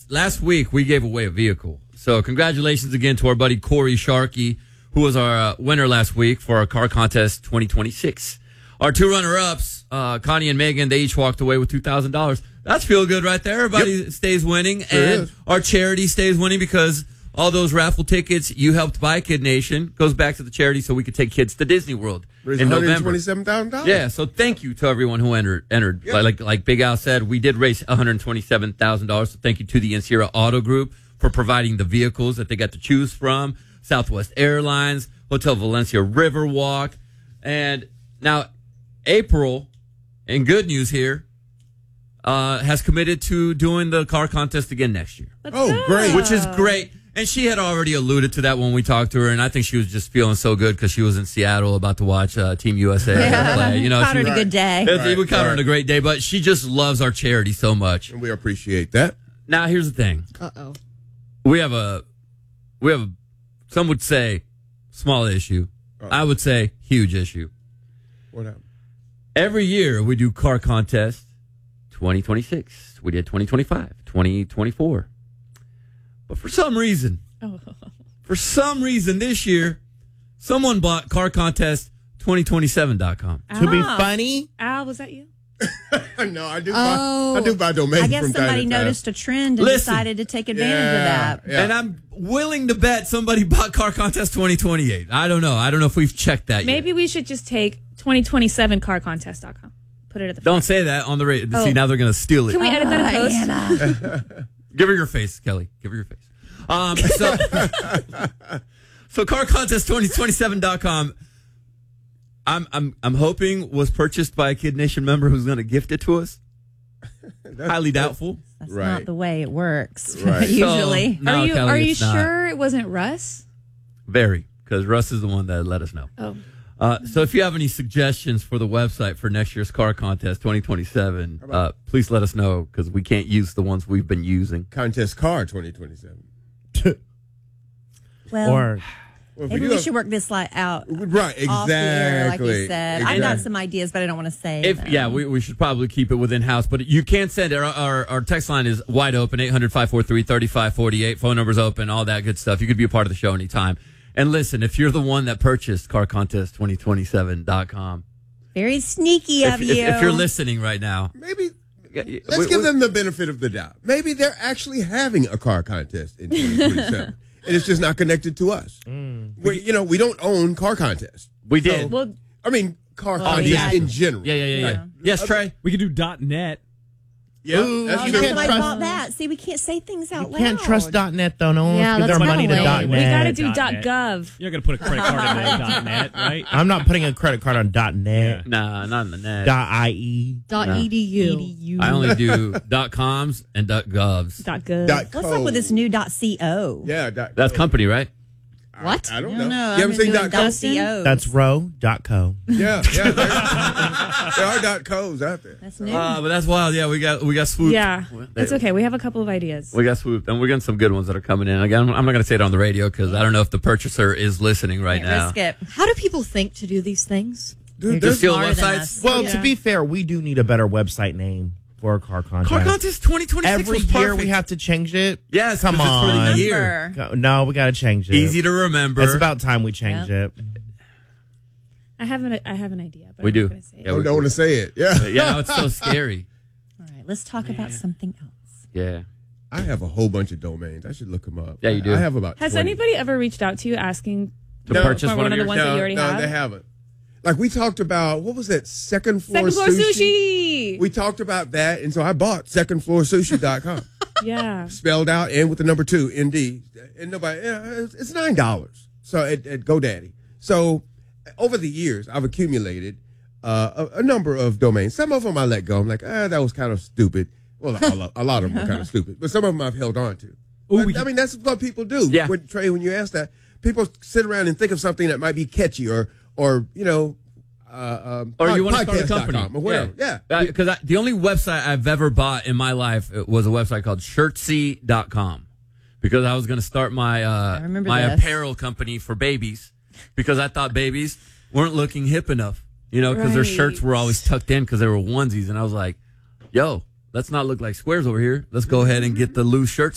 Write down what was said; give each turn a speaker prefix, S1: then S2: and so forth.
S1: last week we gave away a vehicle. So congratulations again to our buddy Corey Sharkey, who was our winner last week for our car contest 2026. Our two runner-ups, Connie and Megan, they each walked away with $2,000. That's feel good right there. Everybody stays winning.
S2: Sure
S1: and
S2: is.
S1: Our charity stays winning because all those raffle tickets you helped buy, Kid Nation, goes back to the charity so we could take kids to Disney World in November.
S2: $127,000.
S1: Yeah, so thank you to everyone who entered.
S2: Yeah.
S1: Like Big Al said, we did raise $127,000. So thank you to the Encira Auto Group for providing the vehicles that they got to choose from. Southwest Airlines, Hotel Valencia Riverwalk. And now April, and good news here, has committed to doing the car contest again next year.
S2: Great.
S1: Which is great. And she had already alluded to that when we talked to her, and I think she was just feeling so good because she was in Seattle about to watch Team USA play. You know,
S3: caught her in a good day.
S1: We caught her in a great day, but she just loves our charity so much.
S2: And we appreciate that.
S1: Now, here's the thing.
S3: Uh-oh.
S1: We have a, some would say small issue. I would say huge issue.
S2: What happened?
S1: Every year we do car contest 2026. We did 2025, 2024. But for some reason this year, someone bought carcontest2027.com.
S4: To be funny?
S3: Al, was that you?
S2: No, I do buy domains.
S3: I guess
S2: from time
S3: somebody
S2: to time.
S3: noticed a trend and decided to take advantage of that.
S2: Yeah.
S1: And I'm willing to bet somebody bought Car Contest 2028. I don't know. I don't know if we've checked that
S5: Maybe
S1: yet.
S5: we should just take 2027carcontest.com. Put it at the
S1: Don't
S5: front.
S1: say that on the radio.
S5: Oh.
S1: See, now they're going to steal it.
S5: Can we edit that in post?
S3: Anna.
S1: Give her your face, Kelly. Give her your face. So carcontest2027.com, I'm hoping was purchased by a Kid Nation member who's going to gift it to us. Highly doubtful.
S3: That's
S2: Right.
S3: not the way it works.
S2: Right.
S3: Usually.
S1: So, no,
S5: Are you
S1: Kelly, it's not.
S5: sure it wasn't Russ?
S1: Very, because Russ is the one that let us know.
S5: Oh.
S1: So if you have any suggestions for the website for next year's car contest 2027, please let us know because we can't use the ones we've been using.
S2: Contest car 2027.
S3: Well,
S4: Or
S2: Well, if
S3: maybe
S2: do
S3: we
S2: have-
S3: should work this out
S2: Right, exactly.
S3: off the air, like you said. I got
S2: Exactly.
S3: some ideas, but I don't want to say them.
S1: Yeah, we should probably keep it within house, but you can send it. Our text line is wide open, 800-543-3548. Phone number's open, all that good stuff. You could be a part of the show anytime. And listen, if you're the one that purchased carcontest2027.com,
S3: Very sneaky of you.
S1: if you're listening right now,
S2: Maybe let's give them the benefit of the doubt. Maybe they're actually having a car contest in 2027. And it's just not connected to us. We don't own car contests.
S1: we did.
S5: Well,
S2: I mean, car
S3: we
S2: contests
S3: got-
S2: in general.
S1: Yeah. Yes, Trey?
S6: We could do .net.
S2: Yeah,
S4: Ooh,
S2: that's
S3: Oh,
S4: you
S2: true.
S4: can't
S3: somebody
S4: trust-
S3: bought that. See, we can't say things out loud.
S4: can't trust .net though. No one
S3: Yeah,
S4: wants to give their
S3: that's
S4: money to
S3: kinda lame.
S5: we got to
S4: .net.
S5: do
S6: .net.
S5: .gov.
S6: You're not going to put a credit card in .net, right?
S4: I'm not putting a credit card on .net.
S1: Nah, not in the net.
S4: .ie.
S3: .edu.
S1: I only do .coms and .govs.
S5: .gov.
S2: Dot
S3: What's up with this new .co?
S2: Yeah,
S1: That's company, right?
S3: What?
S2: I don't
S3: I
S2: know.
S3: don't know.
S2: You haven't seen
S3: doing
S2: .co?
S3: .co.
S4: That's row.co.
S2: Yeah. There are .co's out there.
S3: That's new.
S1: But that's wild. Yeah, we got swooped.
S5: Yeah, it's okay. We have a couple of ideas.
S1: We got swooped, and we're getting some good ones that are coming in. Again, I'm not going to say it on the radio because I don't know if the purchaser is listening right
S3: Can't
S1: now.
S3: risk it.
S7: How do people think to do these things?
S2: Dude,
S1: To steal
S3: smarter than
S1: websites.
S3: us.
S4: Well,
S5: Yeah.
S4: to be fair, we do need a better website name for a car contest.
S1: Car contest 2026
S4: Every
S1: was
S4: year
S1: perfect.
S4: we have to change it.
S1: Yes,
S4: Come
S1: 'cause it's for
S4: on.
S1: the year.
S3: Remember.
S4: No, we got to change it.
S1: Easy to remember.
S4: It's about time we change it.
S5: I have an idea. But
S1: We
S5: I'm
S1: do.
S5: not gonna say it.
S1: Yeah,
S2: I don't want to say it. Yeah.
S1: Yeah, no, it's so scary.
S3: All right, let's talk about something else.
S1: Yeah.
S2: I have a whole bunch of domains. I should look them up.
S1: Yeah, you do.
S2: I have about
S5: Has
S2: 20.
S5: anybody ever reached out to you asking
S1: To
S2: No.
S1: purchase
S5: for
S1: one of
S5: the
S1: your
S5: ones that you already
S2: no,
S5: have?
S2: they haven't. Like we talked about, what was that? Second floor
S5: Second floor sushi.
S2: We talked about that, and so I bought secondfloorsushi.com.
S5: Yeah.
S2: Spelled out and with the number 2, ND. And nobody, it's $9. So at GoDaddy. So over the years, I've accumulated a number of domains. Some of them I let go. I'm like, that was kind of stupid. Well, a lot of them are kind of stupid, but some of them I've held on to.
S6: Ooh,
S2: I mean, that's what people do.
S1: Yeah.
S2: Trey, when you ask that, people sit around and think of something that might be catchy or
S1: Or you want to start a company.
S2: or whatever. Yeah.
S1: Because the only website I've ever bought in my life was a website called shirtsy.com. Because I was going to start my
S3: remember
S1: my
S3: this.
S1: apparel company for babies. Because I thought babies weren't looking hip enough. You know, because their
S5: Right.
S1: shirts were always tucked in because they were onesies. And I was like, yo, let's not look like squares over here. Let's go ahead and get the loose shirts